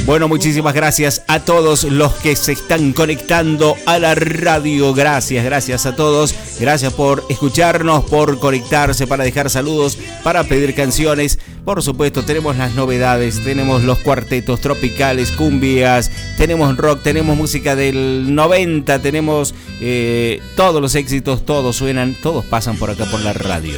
Bueno, muchísimas gracias a todos los que se están conectando a la radio. Gracias a todos. Gracias por escucharnos, por conectarse, para dejar saludos, para pedir canciones. Por supuesto, tenemos las novedades, tenemos los cuartetos tropicales, cumbias, tenemos rock, tenemos música del 90, tenemos todos los éxitos, todos suenan, todos pasan por acá por la radio.